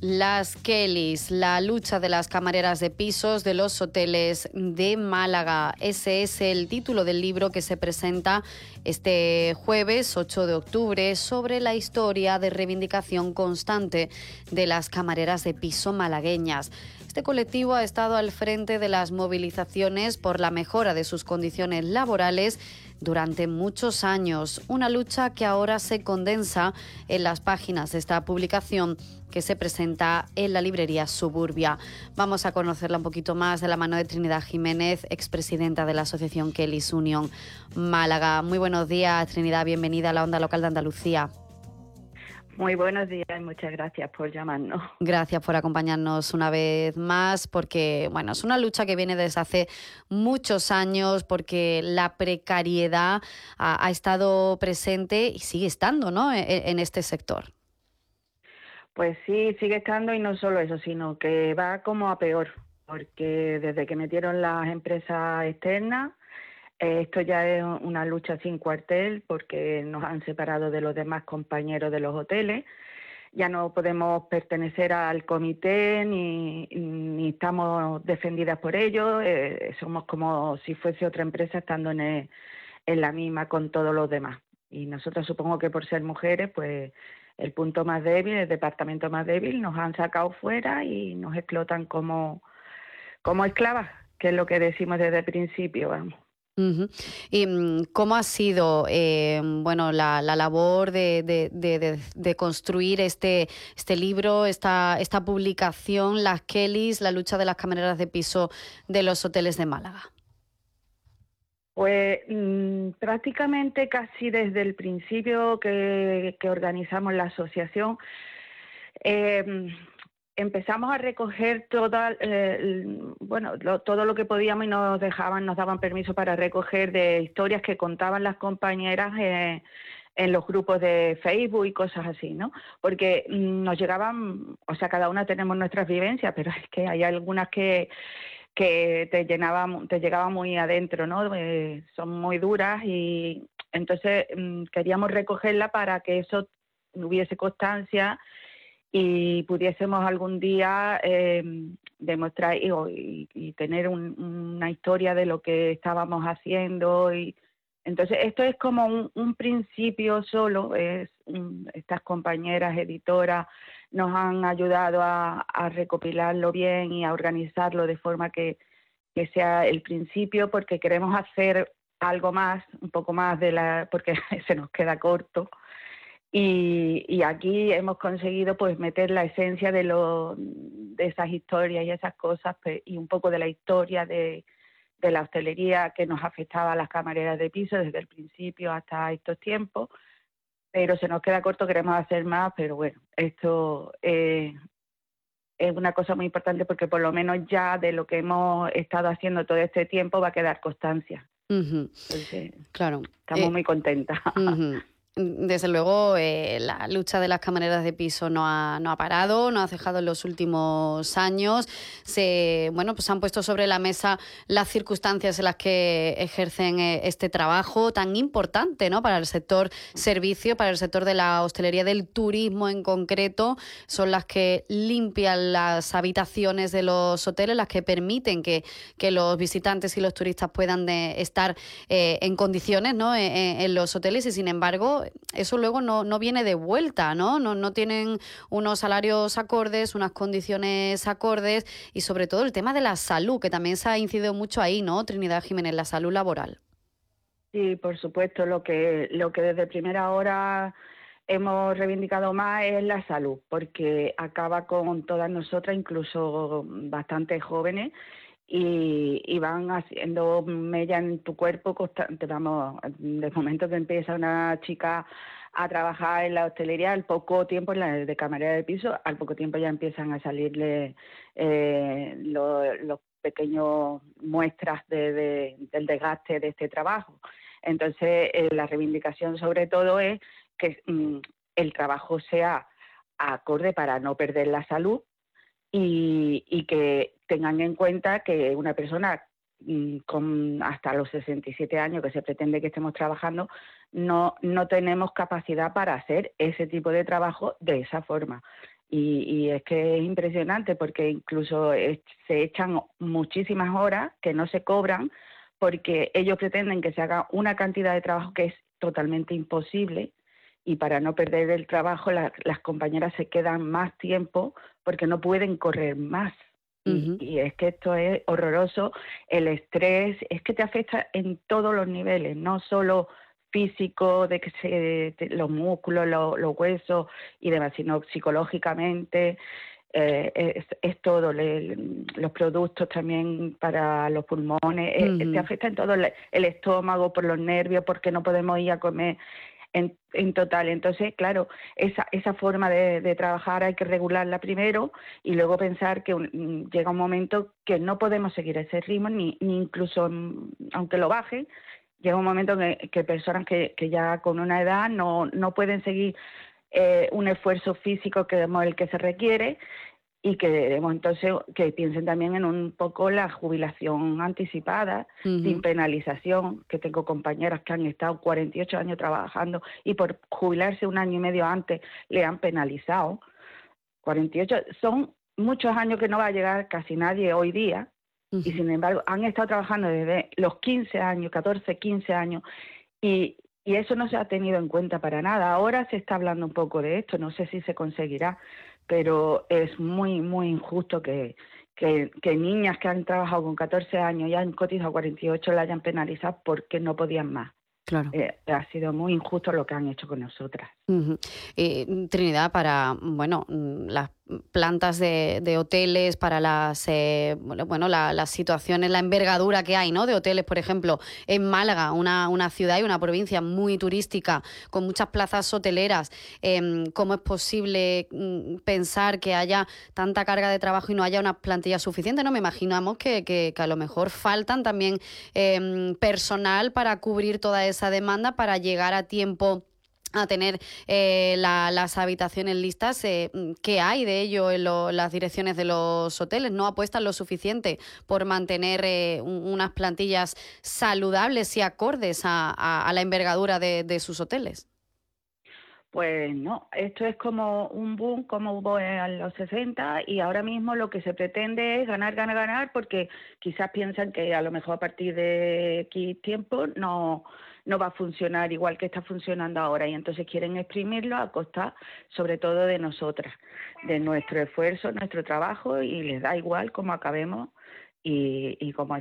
Las Kellys, la lucha de las camareras de pisos de los hoteles de Málaga. Ese es el título del libro que se presenta este jueves 8 de octubre sobre la historia de reivindicación constante de las camareras de piso malagueñas. Este colectivo ha estado al frente de las movilizaciones por la mejora de sus condiciones laborales durante muchos años, una lucha que ahora se condensa en las páginas de esta publicación que se presenta en la librería Suburbia. Vamos a conocerla un poquito más de la mano de Trinidad Jiménez, expresidenta de la Asociación Kellys Union Málaga. Muy buenos días, Trinidad, bienvenida a la Onda Local de Andalucía. Muy buenos días y muchas gracias por llamarnos. Gracias por acompañarnos una vez más, porque bueno, es una lucha que viene desde hace muchos años, porque la precariedad ha estado presente y sigue estando, ¿no?, en este sector. Pues sí, sigue estando, y no solo eso, sino que va como a peor, porque desde que metieron las empresas externas, esto ya es una lucha sin cuartel, porque nos han separado de los demás compañeros de los hoteles. Ya no podemos pertenecer al comité ni estamos defendidas por ellos. Somos como si fuese otra empresa estando en la misma con todos los demás. Y nosotros, supongo que por ser mujeres, pues el punto más débil, el departamento más débil, nos han sacado fuera y nos explotan como esclavas, que es lo que decimos desde el principio, vamos. Uh-huh. ¿Y cómo ha sido la labor de construir este libro, esta publicación, Las Kellys, la lucha de las camareras de piso de los hoteles de Málaga? Pues prácticamente casi desde el principio que organizamos la asociación, empezamos a recoger todo lo que podíamos, y nos daban permiso para recoger de historias que contaban las compañeras en los grupos de Facebook y cosas así, ¿no? Porque nos llegaban, o sea, cada una tenemos nuestras vivencias, pero es que hay algunas que te llegaban muy adentro, ¿no? Son muy duras, y entonces queríamos recogerla para que eso hubiese constancia y pudiésemos algún día demostrar y tener una historia de lo que estábamos haciendo. Y entonces esto es como un principio solo. Estas compañeras editoras nos han ayudado a recopilarlo bien y a organizarlo de forma que sea el principio, porque queremos hacer algo más, un poco más porque se nos queda corto. Y aquí hemos conseguido pues meter la esencia de esas historias y esas cosas, y un poco de la historia de la hostelería que nos afectaba a las camareras de piso desde el principio hasta estos tiempos. Pero se nos queda corto, queremos hacer más, pero bueno, esto es una cosa muy importante, porque por lo menos ya de lo que hemos estado haciendo todo este tiempo va a quedar constancia. Uh-huh. Entonces, claro. Estamos muy contentas. Uh-huh. Desde luego, la lucha de las camareras de piso no ha parado, no ha cejado en los últimos años. Se han puesto sobre la mesa las circunstancias en las que ejercen este trabajo tan importante, ¿no?, para el sector servicio, para el sector de la hostelería, del turismo en concreto. Son las que limpian las habitaciones de los hoteles, las que permiten que los visitantes y los turistas puedan estar en condiciones, ¿no?, en los hoteles, y sin embargo eso luego no viene de vuelta, ¿no? No tienen unos salarios acordes, unas condiciones acordes, y sobre todo el tema de la salud, que también se ha incidido mucho ahí, ¿no, Trinidad Jiménez, la salud laboral? Sí, por supuesto, lo que desde primera hora hemos reivindicado más es la salud, porque acaba con todas nosotras, incluso bastante jóvenes, y van haciendo mella en tu cuerpo constante. Vamos, desde el momento que empieza una chica a trabajar en la hostelería, al poco tiempo, en la de camarera de piso, al poco tiempo ya empiezan a salirle los pequeños muestras del desgaste de este trabajo. Entonces, la reivindicación sobre todo es que el trabajo sea acorde para no perder la salud, y que tengan en cuenta que una persona con hasta los 67 años, que se pretende que estemos trabajando, no tenemos capacidad para hacer ese tipo de trabajo de esa forma. Y es que es impresionante porque incluso se echan muchísimas horas que no se cobran porque ellos pretenden que se haga una cantidad de trabajo que es totalmente imposible y para no perder el trabajo las compañeras se quedan más tiempo porque no pueden correr más. Ujú. Y es que esto es horroroso, el estrés es que te afecta en todos los niveles, no solo físico, de que los músculos, los huesos y demás, sino psicológicamente, es todo, los productos también para los pulmones, te Ujú. afecta en todo, el estómago, por los nervios, porque no podemos ir a comer en total. Entonces, claro, esa forma de trabajar hay que regularla primero y luego pensar que llega un momento que no podemos seguir ese ritmo, ni incluso, aunque lo baje, llega un momento que personas que ya con una edad no pueden seguir un esfuerzo físico como el que se requiere y que debemos entonces que piensen también en un poco la jubilación anticipada, sin Ujú. penalización, que tengo compañeras que han estado 48 años trabajando y por jubilarse un año y medio antes le han penalizado. 48 son muchos años que no va a llegar casi nadie hoy día y Ujú. sin embargo han estado trabajando desde los 15 años, 14, 15 años y eso no se ha tenido en cuenta para nada. Ahora se está hablando un poco de esto, no sé si se conseguirá, pero es muy, muy injusto que niñas que han trabajado con 14 años y han cotizado 48 la hayan penalizado porque no podían más. Claro. Ha sido muy injusto lo que han hecho con nosotras. Ujú. Trinidad, para bueno, las plantas de hoteles, para las bueno, las situaciones, la envergadura que hay, ¿no? De hoteles, por ejemplo, en Málaga, una ciudad y una provincia muy turística, con muchas plazas hoteleras. ¿Cómo es posible pensar que haya tanta carga de trabajo y no haya una plantilla suficiente? ¿No? Me imaginamos que a lo mejor faltan también personal para cubrir toda esa demanda, para llegar a tiempo a tener las habitaciones listas. ¿Qué hay de ello en las direcciones de los hoteles? ¿No apuestan lo suficiente por mantener unas plantillas saludables y acordes a la envergadura de sus hoteles? Pues no, esto es como un boom como hubo en los 60 y ahora mismo lo que se pretende es ganar, ganar, ganar porque quizás piensan que a lo mejor a partir de X tiempo no va a funcionar igual que está funcionando ahora y entonces quieren exprimirlo a costa sobre todo de nosotras, de nuestro esfuerzo, nuestro trabajo y les da igual cómo acabemos y cómo